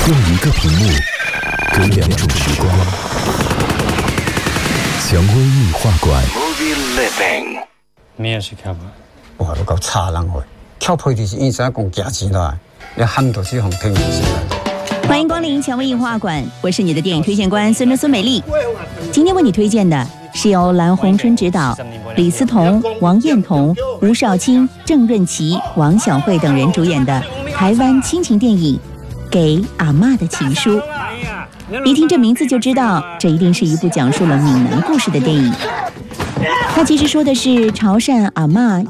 用一个屏幕隔两种时光。蔷薇映画馆。 咩是跳舞？ 哇，都够差人会跳皮就是因啥讲价钱来，要喊到是红天明星来。 欢迎光临蔷薇映画馆，我是你的电影推荐官孙美丽。今天为你推荐的是由蓝洪春执导，李思彤、王彦彤、吴少卿、郑润琪、王晓慧等人主演的台湾亲情电影《给阿嬷的情书》。一听这名字就知道，这一定是一部讲述了闽南故事的电影。它其实说的是潮汕阿嬷